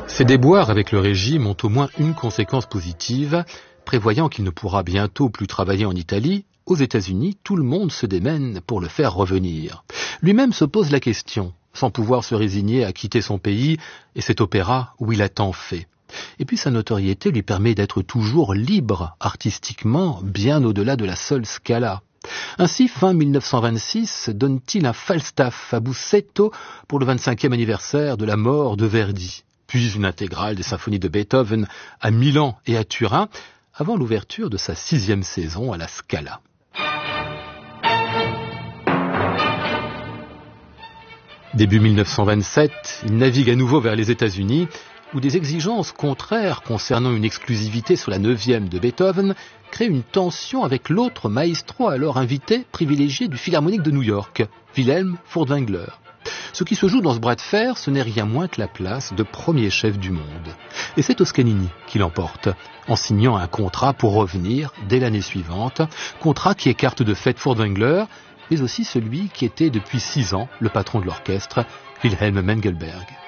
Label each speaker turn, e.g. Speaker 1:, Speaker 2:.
Speaker 1: Ces déboires avec le régime ont au moins une conséquence positive. Prévoyant qu'il ne pourra bientôt plus travailler en Italie, aux États-Unis, tout le monde se démène pour le faire revenir. Lui-même se pose la question, sans pouvoir se résigner à quitter son pays et cet opéra où il a tant fait. Et puis sa notoriété lui permet d'être toujours libre artistiquement, bien au-delà de la seule Scala. Ainsi, fin 1926, donne-t-il un Falstaff à Busseto pour le 25e anniversaire de la mort de Verdi, puis une intégrale des symphonies de Beethoven à Milan et à Turin, avant l'ouverture de sa 6e saison à la Scala. Début 1927, il navigue à nouveau vers les États-Unis, où des exigences contraires concernant une exclusivité sur la 9e de Beethoven créent une tension avec l'autre maestro alors invité privilégié du Philharmonique de New York, Wilhelm Furtwängler. Ce qui se joue dans ce bras de fer, ce n'est rien moins que la place de premier chef du monde. Et c'est Toscanini qui l'emporte, en signant un contrat pour revenir dès l'année suivante, contrat qui écarte de fait Furtwängler, mais aussi celui qui était depuis 6 ans le patron de l'orchestre, Wilhelm Mengelberg.